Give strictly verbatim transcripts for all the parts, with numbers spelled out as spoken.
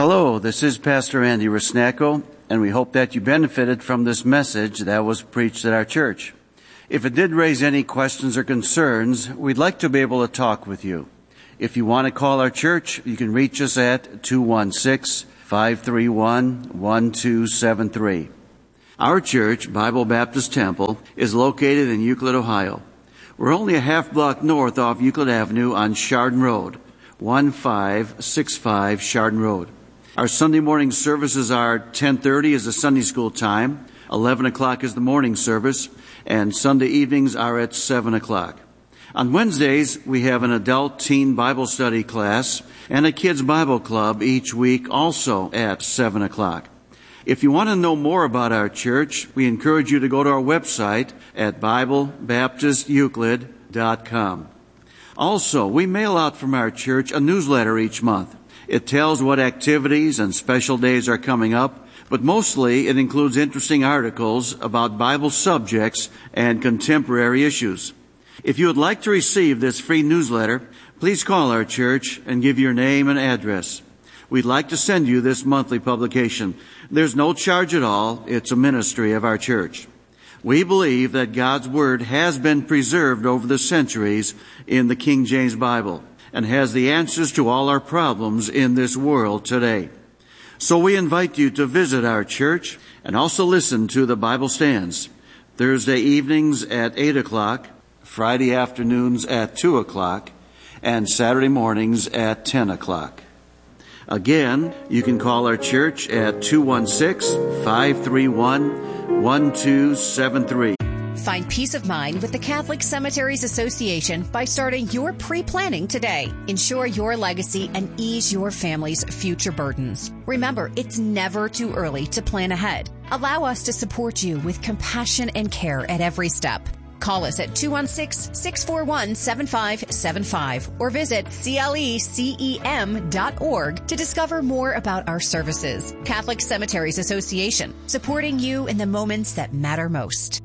Hello, this is Pastor Andy Rusnacko, and we hope that you benefited from this message that was preached at our church. If it did raise any questions or concerns, we'd like to be able to talk with you. If you want to call our church, you can reach us at two one six, five three one, one two seven three. Our church, Bible Baptist Temple, is located in Euclid, Ohio. We're only a half block north off Euclid Avenue on Chardon Road, one five six five Chardon Road. Our Sunday morning services are ten thirty is the Sunday school time, eleven o'clock is the morning service, and Sunday evenings are at seven o'clock. On Wednesdays, we have an adult teen Bible study class and a kids Bible club each week, also at seven o'clock. If you want to know more about our church, we encourage you to go to our website at bible baptist euclid dot com. Also, we mail out from our church a newsletter each month. It tells what activities and special days are coming up, but mostly it includes interesting articles about Bible subjects and contemporary issues. If you would like to receive this free newsletter, please call our church and give your name and address. We'd like to send you this monthly publication. There's no charge at all. It's a ministry of our church. We believe that God's Word has been preserved over the centuries in the King James Bible and has the answers to all our problems in this world today. So we invite you to visit our church and also listen to the Bible Stands, Thursday evenings at eight o'clock, Friday afternoons at two o'clock, and Saturday mornings at ten o'clock. Again, you can call our church at two one six, five three one, one two seven three. Find peace of mind with the Catholic Cemeteries Association by starting your pre-planning today. Ensure your legacy and ease your family's future burdens. Remember, it's never too early to plan ahead. Allow us to support you with compassion and care at every step. Call us at two one six, six four one, seven five seven five or visit C L E C E M dot org to discover more about our services. Catholic Cemeteries Association, supporting you in the moments that matter most.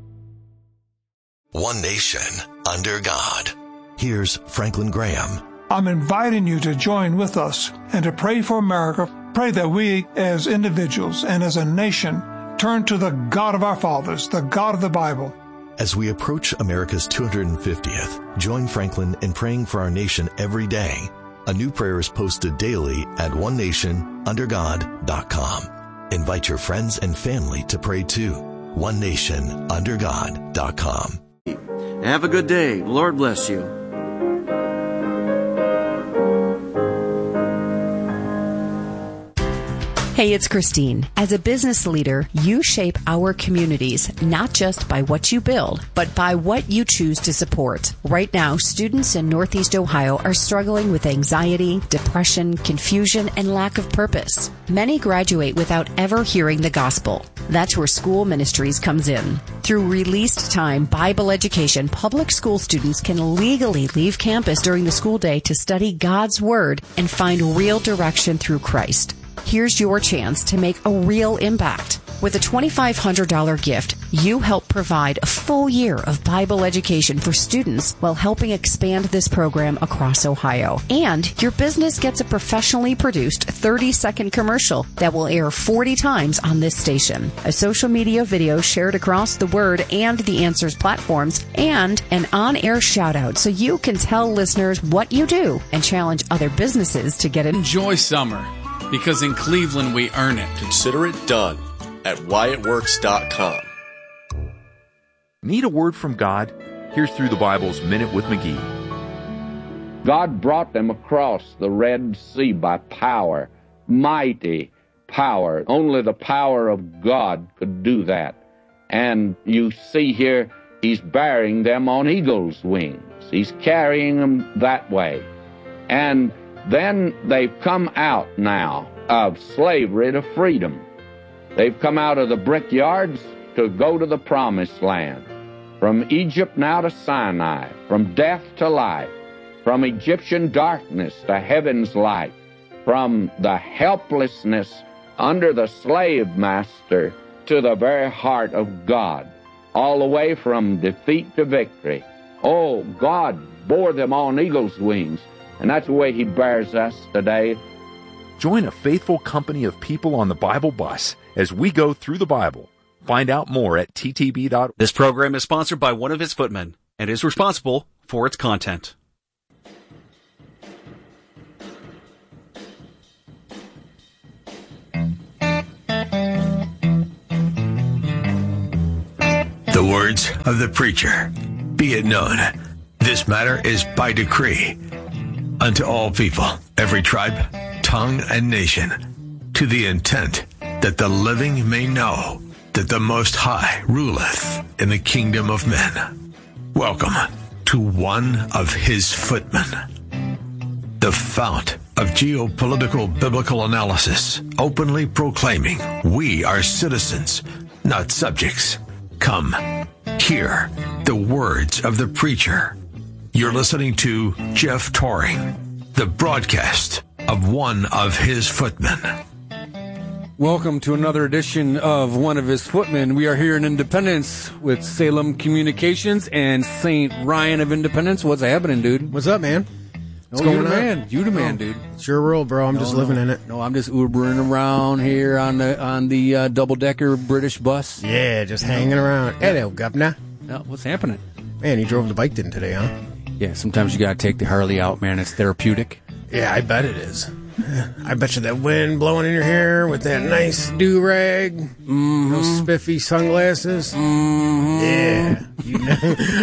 One nation under God. Here's Franklin Graham. I'm inviting you to join with us and to pray for America. Pray that we as individuals and as a nation turn to the God of our fathers, the God of the Bible. As we approach America's two hundred fiftieth, join Franklin in praying for our nation every day. A new prayer is posted daily at one nation under god dot com. Invite your friends and family to pray too. one nation under god dot com. Have a good day. Lord bless you. Hey, it's Christine. As a business leader, you shape our communities, not just by what you build, but by what you choose to support. Right now, students in Northeast Ohio are struggling with anxiety, depression, confusion, and lack of purpose. Many graduate without ever hearing the gospel. That's where School Ministries comes in. Through released time Bible education, public school students can legally leave campus during the school day to study God's Word and find real direction through Christ. Here's your chance to make a real impact. With a twenty-five hundred dollars gift, you help provide a full year of Bible education for students while helping expand this program across Ohio. And your business gets a professionally produced thirty-second commercial that will air forty times on this station, a social media video shared across the Word and the Answers platforms, and an on-air shout-out so you can tell listeners what you do and challenge other businesses to get it. Enjoy summer, because in Cleveland we earn it. Consider it done at wyatt works dot com. Need a word from God? Here's Through the Bible's Minute with McGee. God brought them across the Red Sea by power, mighty power. Only the power of God could do that. And you see here, he's bearing them on eagle's wings. He's carrying them that way. And then they've come out now of slavery to freedom. They've come out of the brickyards to go to the promised land. From Egypt now to Sinai, from death to life, from Egyptian darkness to heaven's light, from the helplessness under the slave master to the very heart of God, all the way from defeat to victory. Oh, God bore them on eagle's wings, and that's the way he bears us today. Join a faithful company of people on the Bible bus as we go through the Bible. Find out more at t t b dot org. This program is sponsored by one of his footmen and is responsible for its content. The words of the preacher. Be it known, this matter is by decree unto all people, every tribe, tongue, and nation, to the intent that the living may know that the Most High ruleth in the kingdom of men. Welcome to one of his footmen, the fount of geopolitical biblical analysis, openly proclaiming we are citizens, not subjects. Come, hear the words of the preacher. You're listening to Jeff Toring, the broadcast of one of his footmen. Welcome to another edition of One of His Footmen. We are here in Independence with Salem Communications and Saint Ryan of Independence. What's happening, dude? What's up, man? What's oh, going you the on? man. You the man, oh, dude. It's your world, bro. I'm no, just no. living in it. No, I'm just Ubering around here on the on the uh, double-decker British bus. Yeah, just hanging around. Hello, governor. Oh, what's happening? Man, you drove the bike in today, huh? Yeah, sometimes you gotta take the Harley out, man. It's therapeutic. Yeah, I bet it is. I bet you that wind blowing in your hair with that nice do-rag, mm-hmm. those spiffy sunglasses. Mm-hmm. Yeah. You know.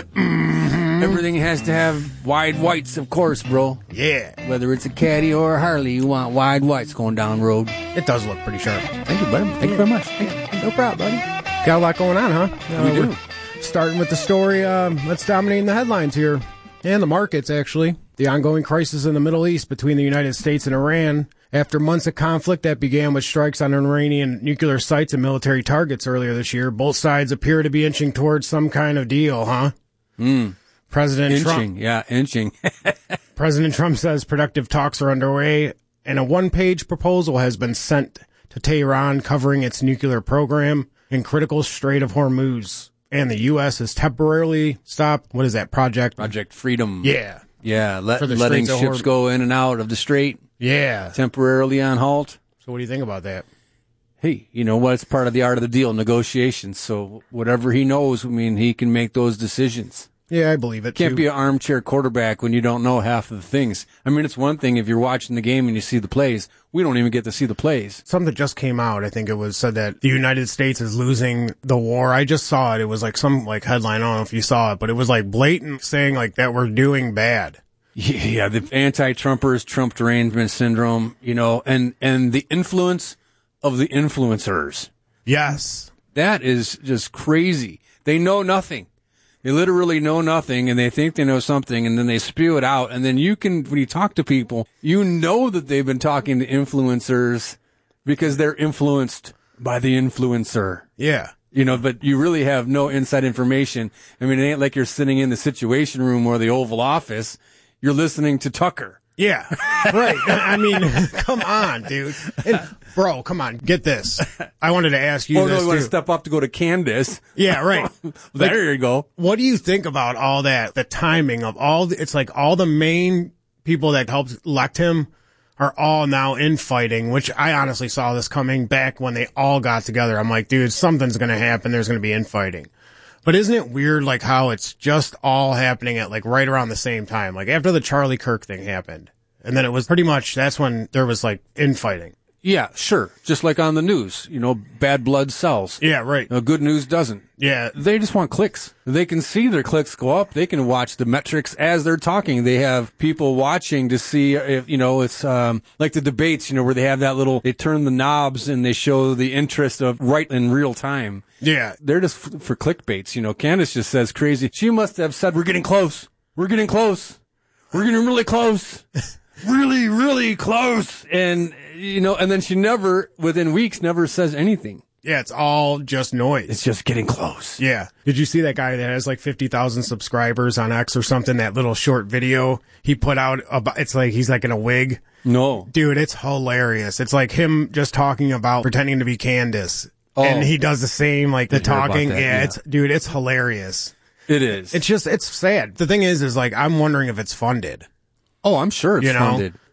mm-hmm. Everything has to have wide whites, of course, bro. Yeah. Whether it's a caddy or a Harley, you want wide whites going down the road. It does look pretty sharp. Thank you, buddy. Thank yeah. you very much. Hey, no problem, buddy. Got a lot going on, huh? Uh, we do. Starting with the story uh, that's dominating the headlines here. And the markets, actually. The ongoing crisis in the Middle East between the United States and Iran. After months of conflict that began with strikes on Iranian nuclear sites and military targets earlier this year, both sides appear to be inching towards some kind of deal, huh? Mm. President inching, Trump. yeah, inching. President Trump says productive talks are underway, and a one-page proposal has been sent to Tehran covering its nuclear program in critical Strait of Hormuz. And the U S has temporarily stopped, what is that, Project? Project Freedom. Yeah. Yeah, let, letting ships Horm- go in and out of the strait. Yeah. Temporarily on halt. So what do you think about that? Hey, you know what? It's part of the art of the deal, negotiations. So whatever he knows, I mean, he can make those decisions. Yeah, I believe it, Can't too. be an armchair quarterback when you don't know half of the things. I mean, it's one thing if you're watching the game and you see the plays. We don't even get to see the plays. Something just came out. I think it was said that the United States is losing the war. I just saw it. It was like some like headline. I don't know if you saw it, but it was like blatant saying like that we're doing bad. Yeah, the anti-Trumpers, Trump derangement syndrome, you know, and, and the influence of the influencers. Yes. That is just crazy. They know nothing. They literally know nothing, and they think they know something, and then they spew it out. And then you can, when you talk to people, you know that they've been talking to influencers because they're influenced by the influencer. Yeah. You know, but you really have no inside information. I mean, it ain't like you're sitting in the Situation Room or the Oval Office. You're listening to Tucker. Yeah, right. I mean, come on, dude. And, bro, come on, get this. I wanted to ask you oh, this, no, you want too. to step up to go to Candace. Yeah, right. There like, you go. What do you think about all that, the timing of all, the, it's like all the main people that helped elect him are all now infighting, which I honestly saw this coming back when they all got together. I'm like, dude, something's going to happen. There's going to be infighting. But isn't it weird, like, how it's just all happening at, like, right around the same time? Like, after the Charlie Kirk thing happened. And then it was pretty much, that's when there was, like, infighting. Yeah, sure. Just like on the news, you know, bad blood sells. Yeah, right. Uh, good news doesn't. Yeah. They just want clicks. They can see their clicks go up. They can watch the metrics as they're talking. They have people watching to see if, you know, it's, um, like the debates, you know, where they have that little, they turn the knobs and they show the interest of right in real time. Yeah. They're just f- for clickbaits, you know. Candace just says crazy. She must have said, we're getting close. We're getting close. We're getting really close. really, really close. And, you know, and then she never, within weeks, never says anything. Yeah, it's all just noise. It's just getting close. Yeah. Did you see that guy that has like fifty thousand subscribers on X or something? That little short video he put out about, it's like he's like in a wig. No. Dude, it's hilarious. It's like him just talking about pretending to be Candace. Oh. And he does the same, like the talking. That, yeah, yeah, it's, dude, it's hilarious. It is. It's just, it's sad. The thing is, is like, I'm wondering if it's funded. Oh, I'm sure it's you know? funded.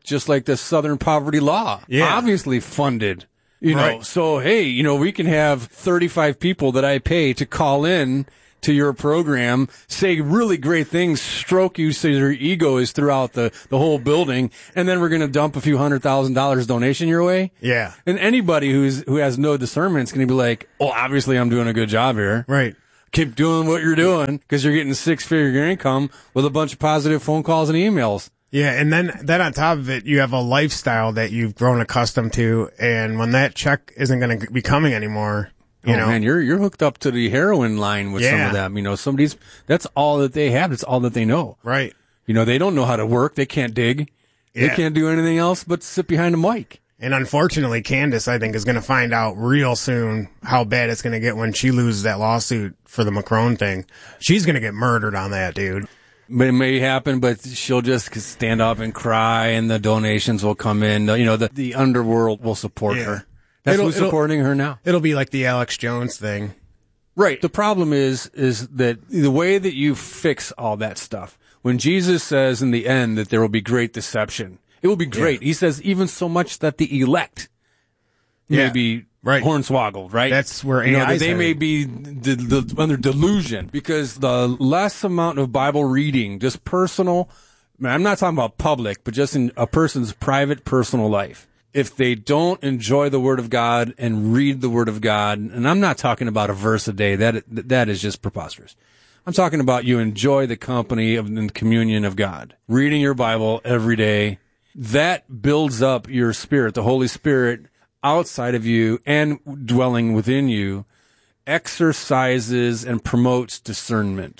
just like the Southern Poverty Law. Yeah. Obviously funded. You know, Right. so hey, you know, we can have thirty-five people that I pay to call in to your program, say really great things, stroke you so your ego is throughout the, the whole building, and then we're going to dump a few hundred thousand dollars donation your way. Yeah. And anybody who's who has no discernment is going to be like, oh, obviously I'm doing a good job here. Right. Keep doing what you're doing because you're getting six-figure income with a bunch of positive phone calls and emails. Yeah, and then then on top of it, you have a lifestyle that you've grown accustomed to, and when that check isn't going to be coming anymore, you oh, know, man, you're you're hooked up to the heroin line with some Yeah. of them. You know, somebody's that's all that they have. That's all that they know. right? You know, they don't know how to work. They can't dig. They Yeah. can't do anything else but sit behind a mic. And unfortunately, Candace, I think, is going to find out real soon how bad it's going to get when she loses that lawsuit for the Macron thing. She's going to get murdered on that, dude. But it may happen, but she'll just stand up and cry, and the donations will come in. You know, the, the underworld will support Yeah. her. That's It'll- who's it'll- supporting her now. It'll be like the Alex Jones thing. Right. The problem is, is that the way that you fix all that stuff, when Jesus says in the end that there will be great deception, it will be great. He says even so much that the elect may Yeah. be Right. hornswoggled, right? That's where you know, A I that 's they may headed. be d- d- under delusion because the less amount of Bible reading, just personal, man, I'm not talking about public, but just in a person's private personal life. If they don't enjoy the Word of God and read the Word of God, and I'm not talking about a verse a day, that that is just preposterous. I'm talking about you enjoy the company of the communion of God, reading your Bible every day. That builds up your spirit, the Holy Spirit outside of you and dwelling within you, exercises and promotes discernment.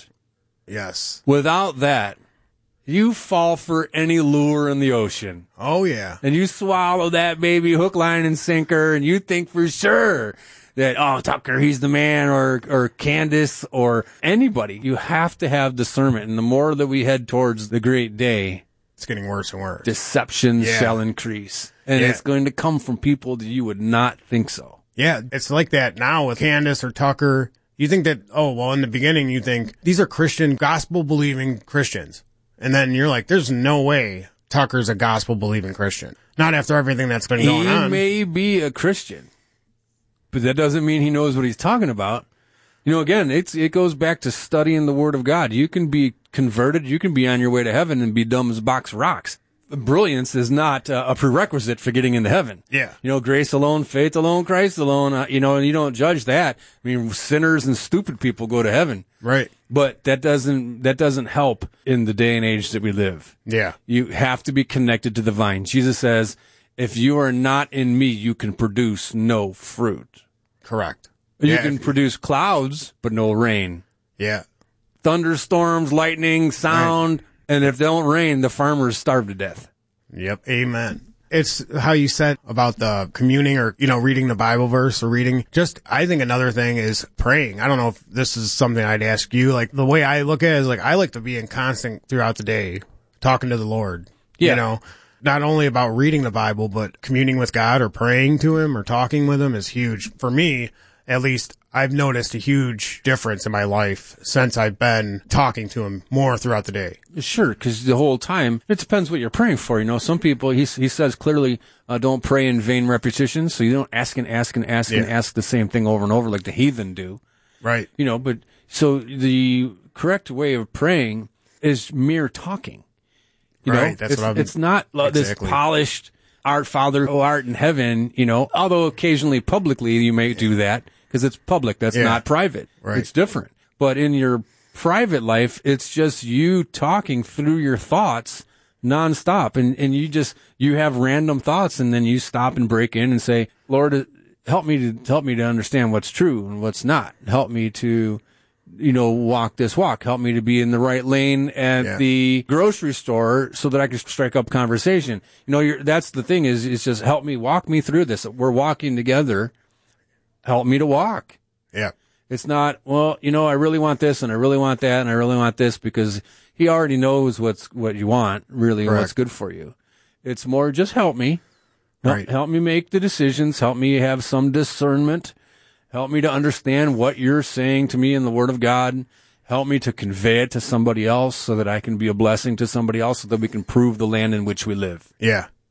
Yes. Without that, you fall for any lure in the ocean. Oh, yeah. And you swallow that baby hook, line, and sinker, and you think for sure that, oh, Tucker, he's the man, or or Candace, or anybody. You have to have discernment. And the more that we head towards the great day, It's getting worse and worse. deception Yeah. shall increase. And Yeah. it's going to come from people that you would not think so. Yeah, it's like that now with Candace or Tucker. You think that, oh, well, in the beginning, you think these are Christian, gospel-believing Christians. And then you're like, there's no way Tucker's a gospel-believing Christian. Not after everything that's been going He on. may be a Christian, but that doesn't mean he knows what he's talking about. You know, again, it's it goes back to studying the Word of God. You can be converted, you can be on your way to heaven and be dumb as a box of rocks. Brilliance is not uh, a prerequisite for getting into heaven. Yeah. You know, grace alone, faith alone, Christ alone, uh, you know, and you don't judge that. I mean, sinners and stupid people go to heaven. Right. But that doesn't that doesn't help in the day and age that we live. Yeah. You have to be connected to the vine. Jesus says, if you are not in me, you can produce no fruit. Correct. You Yeah, can if- produce clouds, but no rain. Yeah. Thunderstorms, lightning, sound, and if they don't rain, the farmers starve to death. Yep. Amen. It's how you said about the communing or, you know, reading the Bible verse or reading. Just, I think another thing is praying. I don't know if this is something I'd ask you. Like, the way I look at it is like, I like to be in constant throughout the day talking to the Lord. Yeah. You know, not only about reading the Bible, but communing with God or praying to Him or talking with Him is huge. For me, at least, I've noticed a huge difference in my life since I've been talking to Him more throughout the day. Sure, because the whole time, it depends what you're praying for. You know, some people, he, he says clearly, uh, don't pray in vain repetition, so you don't ask and ask and ask and Yeah. ask the same thing over and over like the heathen do. Right. You know, but so the correct way of praying is mere talking. You Right, know, that's it's, what I'm- it's not like Exactly. this polished art father who art in heaven, you know, although occasionally publicly you may do that because it's public. That's Yeah. not private. Right. It's different. But in your private life, it's just you talking through your thoughts nonstop. And, and you just, you have random thoughts and then you stop and break in and say, Lord, help me to, help me to understand what's true and what's not. Help me to, you know, walk this walk. Help me to be in the right lane at Yeah. the grocery store so that I can strike up conversation. You know, you're, that's the thing is, it's just help me, walk me through this. We're walking together. Help me to walk. Yeah. It's not, well, you know, I really want this and I really want that and I really want this because he already knows what's, what you want, really, and what's Correct. good for you. It's more just help me. Help, Right. help me make the decisions. Help me have some discernment. Help me to understand what you're saying to me in the Word of God. Help me to convey it to somebody else so that I can be a blessing to somebody else so that we can prove the land in which we live. Yeah.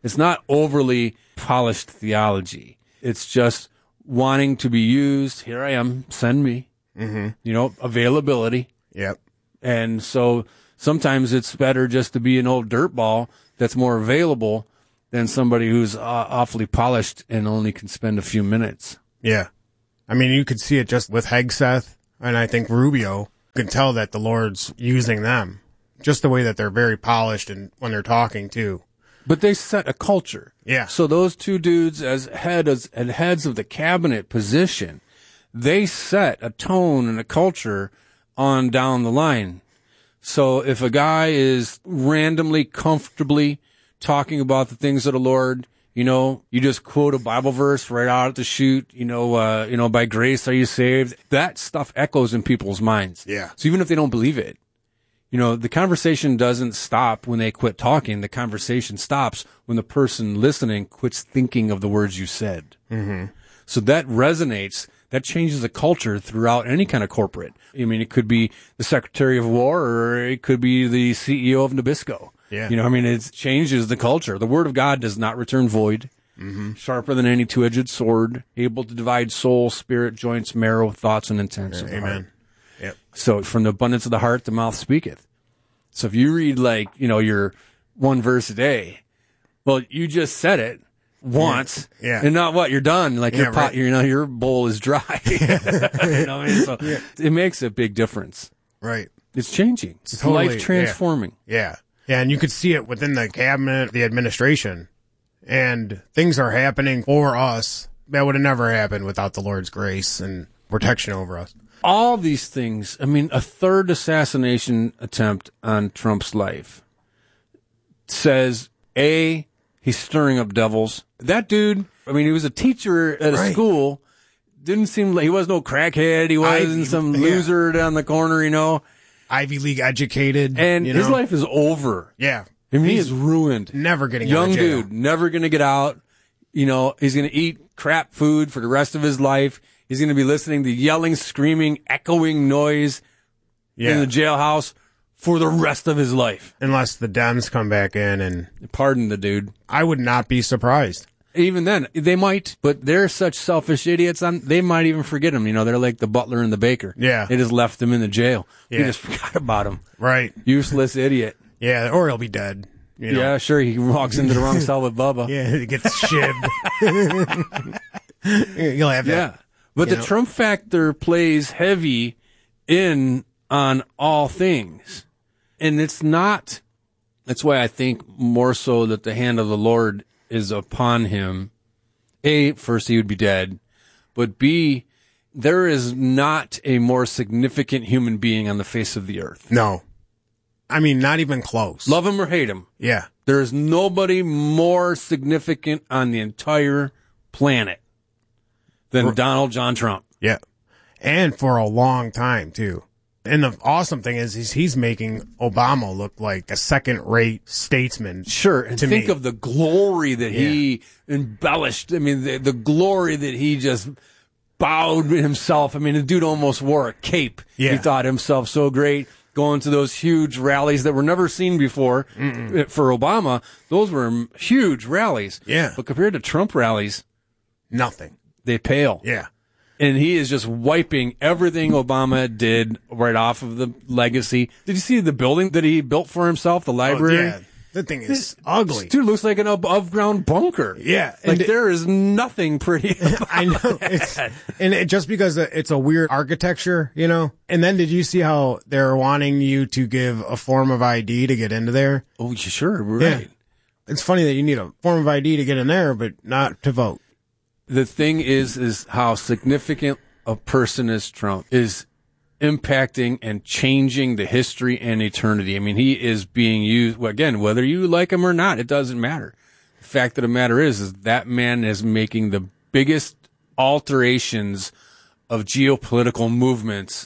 It's not overly polished theology. It's just wanting to be used. Here I am, send me. Mm-hmm. You know, availability. Yep. And so sometimes it's better just to be an old dirtball that's more available than somebody who's uh, awfully polished and only can spend a few minutes. Yeah. I mean, you could see it just with Hegseth, and I think Rubio. You can tell that the Lord's using them. Just the way that they're very polished and when they're talking, too. But they set a culture. Yeah. So those two dudes as head as, as heads of the cabinet position, they set a tone and a culture on down the line. So if a guy is randomly, comfortably talking about the things of the Lord, you know, you just quote a Bible verse right out at the chute, you know, uh, you know, by grace are you saved. That stuff echoes in people's minds. Yeah. So even if they don't believe it, you know, the conversation doesn't stop when they quit talking. The conversation stops when the person listening quits thinking of the words you said. Mm-hmm. So that resonates. That changes the culture throughout any kind of corporate. I mean, it could be the Secretary of War or it could be the C E O of Nabisco. Yeah. You know, I mean, it changes the culture. The Word of God does not return void. Mm-hmm. Sharper than any two-edged sword, able to divide soul, spirit, joints, marrow, thoughts, and intents of the Amen. heart. Yep. So from the abundance of the heart, the mouth speaketh. So if you read like, you know, your one verse a day, well, you just said it once, yeah. and not what you're done. Like Yeah, your pot, right. you know, your bowl is dry. you know what I mean? So Yeah. it makes a big difference. Right. It's changing. It's Totally, life transforming. Yeah. yeah. Yeah, and you could see it within the cabinet, the administration, and things are happening for us that would have never happened without the Lord's grace and protection over us. All these things, I mean, a third assassination attempt on Trump's life says, A, he's stirring up devils. That dude, I mean, he was a teacher at a Right. school. Didn't seem like he was no crackhead. He wasn't Ivy- some yeah. loser down the corner, you know. Ivy League educated. And you his know? life is over. Yeah. I mean, he He's is ruined. Never getting Young out of jail. dude, never going to get out. You know, he's going to eat crap food for the rest of his life. He's going to be listening to yelling, screaming, echoing noise Yeah. in the jailhouse for the rest of his life. Unless the Dems come back in, and Pardon the dude. I would not be surprised. Even then, they might, but they're such selfish idiots. On, they might even forget him. You know, they're like the butler and the baker. Yeah. They just left him in the jail. Yeah. They just forgot about him. Right. Useless idiot. Yeah, or he'll be dead. You know? Yeah, sure. He walks into the wrong cell with Bubba. Yeah, he gets shivved. You'll have that. Yeah. But You the know? Trump factor plays heavy in on all things. And it's not, that's why I think more so that the hand of the Lord is upon him. A, first he would be dead. But B, there is not a more significant human being on the face of the earth. No. I mean, not even close. Love him or hate him. Yeah. There is nobody more significant on the entire planet than R- Donald John Trump. Yeah. And for a long time, too. And the awesome thing is, is he's making Obama look like a second-rate statesman. Sure, and to think me. of the glory that he embellished. I mean, the, the glory that he just bowed himself. I mean, the dude almost wore a cape. Yeah. He thought himself so great. Going to those huge rallies that were never seen before. Mm-mm. For Obama, those were huge rallies. Yeah. But compared to Trump rallies, Nothing. they pale. Yeah. And he is just wiping everything Obama did right off of the legacy. Did you see the building that he built for himself, the library? Oh, yeah. That thing is ugly. Dude, looks like an above ground bunker. Yeah. Like and there is nothing pretty about I know. It's, and it, just because it's a weird architecture, you know? And then did you see how they're wanting you to give a form of I D to get into there? Oh, sure. Right. Yeah. It's funny that you need a form of I D to get in there, but not to vote. The thing is, is how significant a person is Trump is impacting and changing the history and eternity. I mean, he is being used, well, again, whether you like him or not, it doesn't matter. The fact of the matter is, is that man is making the biggest alterations of geopolitical movements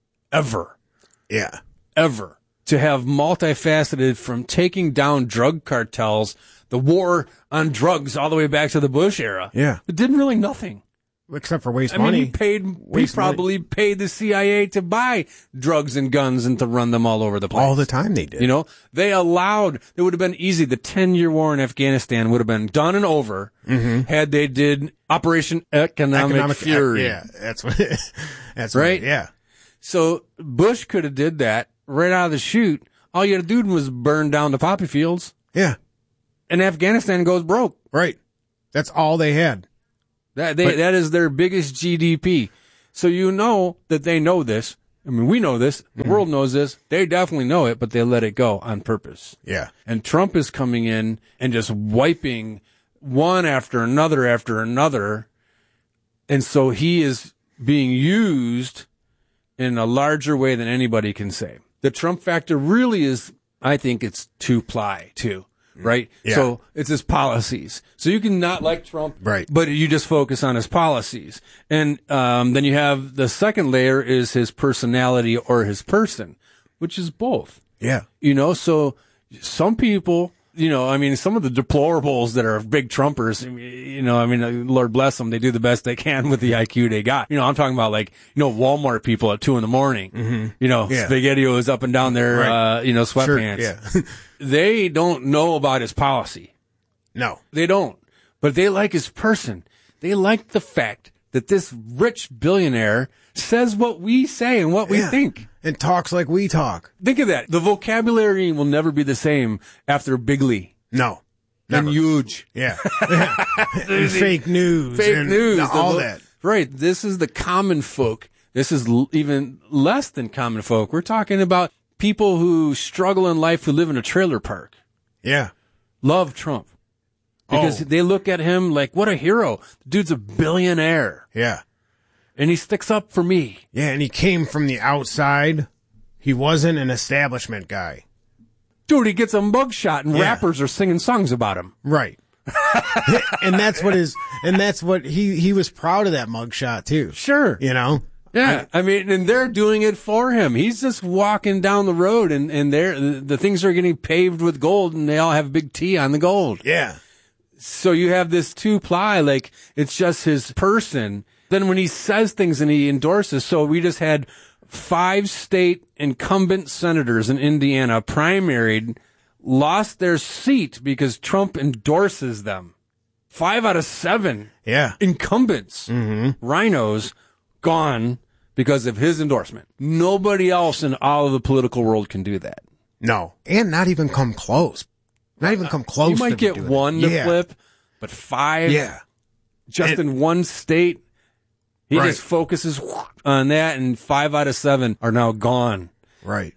ever. Yeah. Ever. To have multifaceted from taking down drug cartels, the war on drugs all the way back to the Bush era. Yeah. It did really nothing. Except for waste I money. mean, he paid. Waste he probably money. paid the C I A to buy drugs and guns and to run them all over the place. All the time they did. You know, they allowed. It would have been easy. The ten-year war in Afghanistan would have been done and over Mm-hmm. had they did Operation Economic, Economic Fury. Yeah, that's what. That's Right? What, yeah. So Bush could have did that right out of the chute. All you had to do was burn down the poppy fields, Yeah. and Afghanistan goes broke. Right. That's all they had. That they, But- that is their biggest G D P. So you know that they know this. I mean, we know this. The Mhm. world knows this. They definitely know it, but they let it go on purpose. Yeah. And Trump is coming in and just wiping one after another after another. And so he is being used in a larger way than anybody can say. The Trump factor really is, I think it's two-ply, too. Right? Yeah. So it's his policies. So you can not like Trump, Right. but you just focus on his policies. And um, then you have the second layer is his personality or his person, which is both. Yeah. You know, so some people, you know, I mean, some of the deplorables that are big Trumpers, you know, I mean, Lord bless them, they do the best they can with the I Q they got. You know, I'm talking about like, you know, Walmart people at two in the morning, Mm-hmm. you know, Yeah. SpaghettiOs up and down their, Right. uh, you know, sweatpants. Sure, yeah. They don't know about his policy. No. They don't. But they like his person. They like the fact that this rich billionaire says what we say and what we Yeah. think. And talks like we talk. Think of that. The vocabulary will never be the same after Bigly No. and Never. huge. Yeah. And fake news. Fake and news. All The- that. Right. This is the common folk. This is l- even less than common folk. We're talking about people who struggle in life who live in a trailer park. Yeah. Love Trump. Because Oh. they look at him like, what a hero. The dude's a billionaire. Yeah. And he sticks up for me. Yeah. And he came from the outside. He wasn't an establishment guy. Dude, he gets a mugshot and Yeah. rappers are singing songs about him. Right. and that's what his, and that's what he, he was proud of that mugshot too. Sure. You know? Yeah, I mean, and they're doing it for him. He's just walking down the road, and and they're, the, the things are getting paved with gold, and they all have big T on the gold. Yeah. So you have this two ply, like it's just his person. Then when he says things and he endorses, so we just had five state incumbent senators in Indiana primaried, lost their seat because Trump endorses them. Five out of seven Yeah. incumbents, Mm-hmm. rhinos, gone because of his endorsement. Nobody else in all of the political world can do that. No. And not even come close. Not even come close. You might to get doing one it. to Yeah. flip, but five Yeah. just And- in one state. He Right. just focuses on that, and five out of seven are now gone. Right.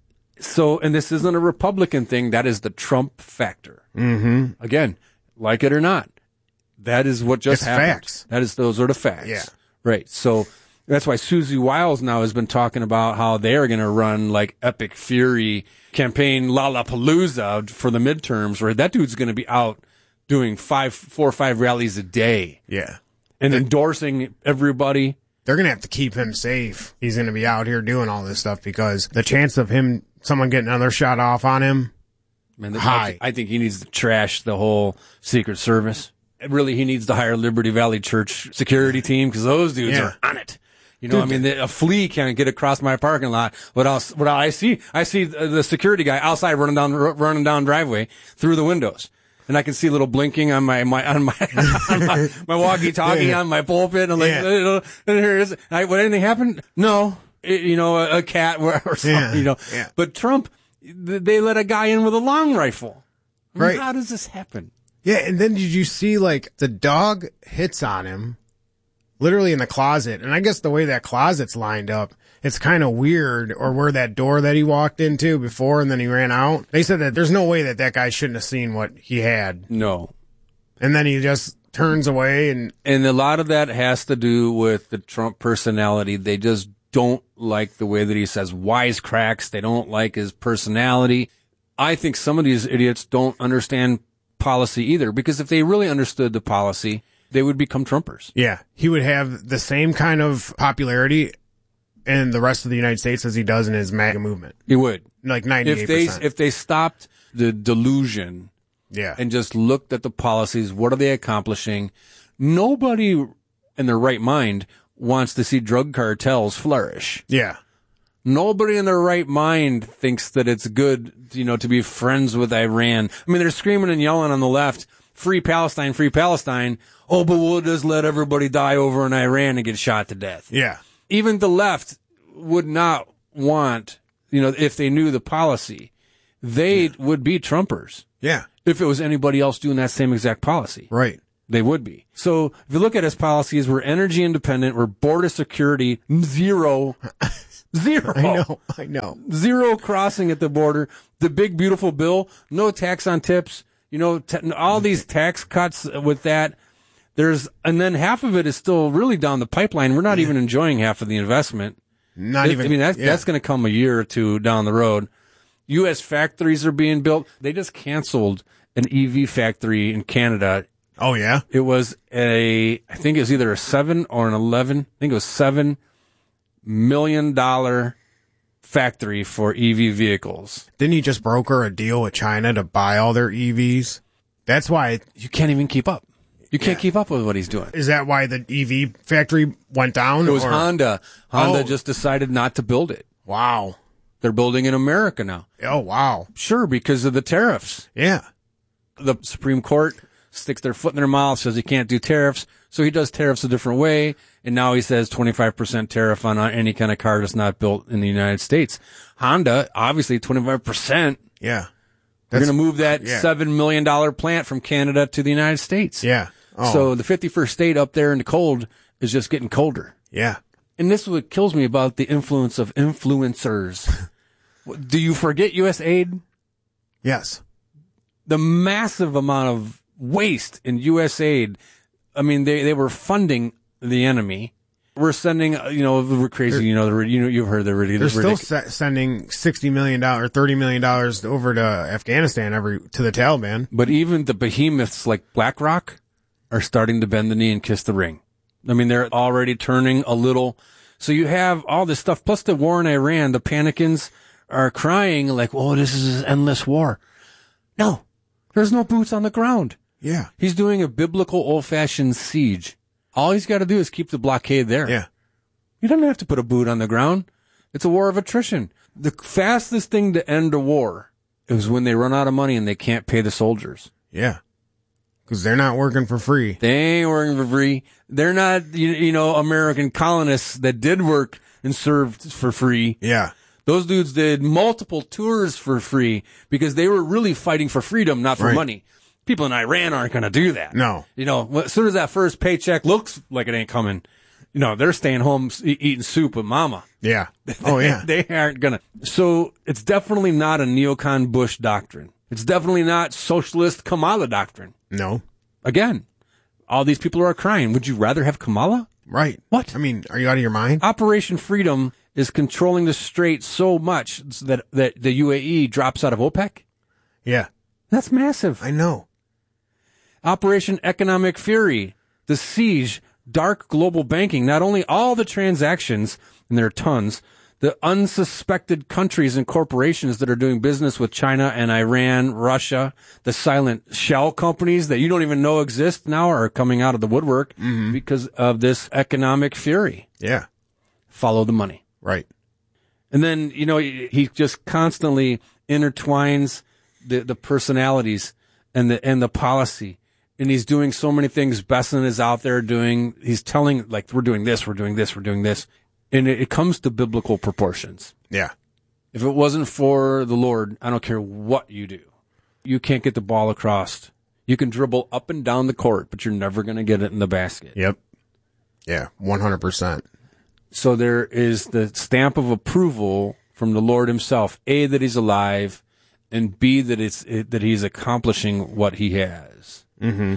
So, and this isn't a Republican thing. That is the Trump factor. Mm-hmm. Again, like it or not, that is what just It's happened. facts. That is, those are the facts. Yeah. Right. So that's why Susie Wiles now has been talking about how they're going to run like Epic Fury campaign Lollapalooza for the midterms, where that dude's going to be out doing five, four or five rallies a day Yeah. and endorsing everybody. They're going to have to keep him safe. He's going to be out here doing all this stuff because the chance of him, someone getting another shot off on him, Man, high. I think he needs to trash the whole Secret Service. Really, he needs to hire Liberty Valley Church security team because those dudes Yeah. are on it. You know, I mean, the, a flea can't get across my parking lot without, without I see, I see the, the security guy outside running down, r- running down driveway through the windows. And I can see a little blinking on my, my, on my, on my, my walkie-talkie Yeah. on my pulpit. And I'm like, Yeah. uh, and here it is. I, would anything happen? No. It, you know, a, a cat or, or something, Yeah. you know. Yeah. But Trump, th- they let a guy in with a long rifle. I mean, Right. how does this happen? Yeah, and then did you see, like, the dog hits on him, literally in the closet, and I guess the way that closet's lined up, it's kind of weird, or where that door that he walked into before and then he ran out. They said that there's no way that that guy shouldn't have seen what he had. No. And then he just turns away and... And a lot of that has to do with the Trump personality. They just don't like the way that he says wisecracks. They don't like his personality. I think some of these idiots don't understand policy either, because if they really understood the policy, they would become Trumpers. Yeah, he would have the same kind of popularity in the rest of the United States as he does in his MAGA movement. He would. Like ninety-eight If percent. they, if they stopped the delusion yeah. and just looked at the policies, what are they accomplishing? Nobody in their right mind wants to see drug cartels flourish. Yeah. Nobody in their right mind thinks that it's good, you know, to be friends with Iran. I mean, they're screaming and yelling on the left, free Palestine, free Palestine. Oh, but we'll just let everybody die over in Iran and get shot to death. Yeah. Even the left would not want, you know, if they knew the policy, they yeah. would be Trumpers. Yeah. If it was anybody else doing that same exact policy. Right. They would be. So if you look at his policies, we're energy independent, we're border security, zero. Zero. I know, I know. Zero crossing at the border. The big, beautiful bill, no tax on tips, you know, t- all these tax cuts with that. There's, and then half of it is still really down the pipeline. We're not yeah. even enjoying half of the investment. Not it, even. I mean, that's, yeah. that's going to come a year or two down the road. U S factories are being built. They just canceled an E V factory in Canada. Oh, yeah? It was a, I think it was either a seven or an eleven. I think it was seven million dollar factory for E V vehicles. Didn't he just broker a deal with China to buy all their E Vs? That's why you can't even keep up. You can't yeah. keep up with what he's doing. Is that why the E V factory went down? It was or? Honda. Honda oh. just decided not to build it. Wow. They're building in America now. Oh, wow. Sure, because of the tariffs. Yeah. The Supreme Court sticks their foot in their mouth, says he can't do tariffs, so he does tariffs a different way, and now he says twenty-five percent tariff on any kind of car that's not built in the United States. Honda, obviously twenty-five percent. Yeah. They're going to move that yeah. seven million dollars plant from Canada to the United States. Yeah. Oh. So the fifty-first state up there in the cold is just getting colder. Yeah. And this is what kills me about the influence of influencers. Do you forget U S aid? Yes. The massive amount of waste in U S aid. I mean, they, they were funding the enemy. We're sending, you know, we're crazy, they're, you know, the, you know, you've heard the ridiculous. They're still se- sending sixty million dollars, thirty million dollars over to Afghanistan every, to the Taliban. But even the behemoths like BlackRock are starting to bend the knee and kiss the ring. I mean, they're already turning a little. So you have all this stuff, plus the war in Iran, the panicans are crying like, oh, this is an endless war. No, there's no boots on the ground. Yeah. He's doing a biblical old-fashioned siege. All he's got to do is keep the blockade there. Yeah. You don't have to put a boot on the ground. It's a war of attrition. The fastest thing to end a war is when they run out of money and they can't pay the soldiers. Yeah. Because they're not working for free. They ain't working for free. They're not, you, you know, American colonists that did work and served for free. Yeah. Those dudes did multiple tours for free because they were really fighting for freedom, not for right. money. People in Iran aren't going to do that. No. You know, as soon as that first paycheck looks like it ain't coming, you know, they're staying home e- eating soup with mama. Yeah. Oh, yeah. They aren't going to. So it's definitely not a neocon Bush doctrine. It's definitely not socialist Kamala doctrine. No. Again, all these people are crying. Would you rather have Kamala? Right. What? I mean, are you out of your mind? Operation Freedom is controlling the Strait so much that, that the U A E drops out of OPEC. Yeah. That's massive. I know. Operation Economic Fury, the siege, dark global banking, not only all the transactions, and there are tons, the unsuspected countries and corporations that are doing business with China and Iran, Russia, the silent shell companies that you don't even know exist now are coming out of the woodwork mm-hmm. because of this economic fury. Yeah. Follow the money. Right. And then, you know, he just constantly intertwines the, the personalities and the, and the policy. And he's doing so many things. Besson is out there doing, he's telling, like, we're doing this, we're doing this, we're doing this. And it, it comes to biblical proportions. Yeah. If it wasn't for the Lord, I don't care what you do. You can't get the ball across. You can dribble up and down the court, but you're never going to get it in the basket. Yep. Yeah, one hundred percent. So there is the stamp of approval from the Lord himself. A, that he's alive, and B, that it's it, that he's accomplishing what he has. Mm-hmm.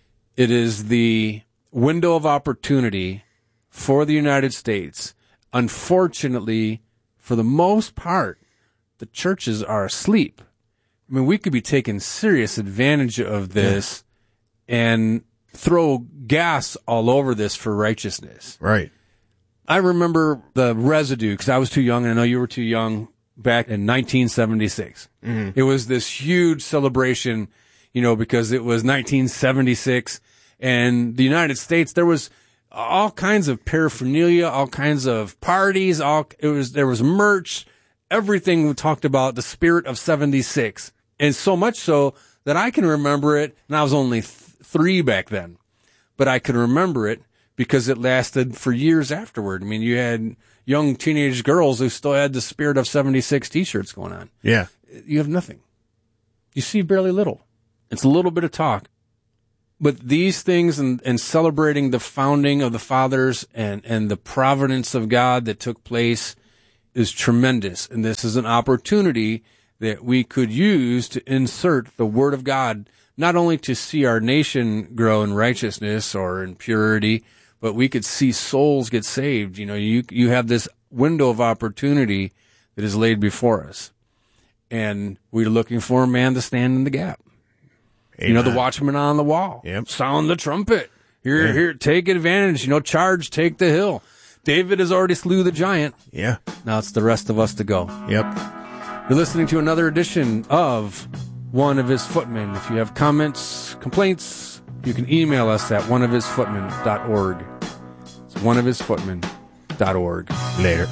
It is the window of opportunity for the United States. Unfortunately, for the most part, the churches are asleep. I mean, we could be taking serious advantage of this yeah. and throw gas all over this for righteousness. Right. I remember the residue, because I was too young, and I know you were too young, back in nineteen seventy-six. Mm-hmm. It was this huge celebration, you know, because it was nineteen seventy-six, and the United States, there was all kinds of paraphernalia, all kinds of parties. All it was there was merch, everything we talked about the spirit of seventy-six, and so much so that I can remember it. And I was only th- three back then, but I can remember it because it lasted for years afterward. I mean, you had young teenage girls who still had the spirit of seventy-six T-shirts going on. Yeah, you have nothing. You see very little. It's a little bit of talk. But these things and, and celebrating the founding of the fathers and, and the providence of God that took place is tremendous. And this is an opportunity that we could use to insert the Word of God, not only to see our nation grow in righteousness or in purity, but we could see souls get saved. You know, you you have this window of opportunity that is laid before us. And we're looking for a man to stand in the gap. Amen. You know, the watchman on the wall. Yep. Sound the trumpet. Here, yeah. here, take advantage. You know, charge, take the hill. David has already slew the giant. Yeah. Now it's the rest of us to go. Yep. You're listening to another edition of One of His Footmen. If you have comments, complaints, you can email us at one of his footmen dot org. It's one of his footmen dot org. Later.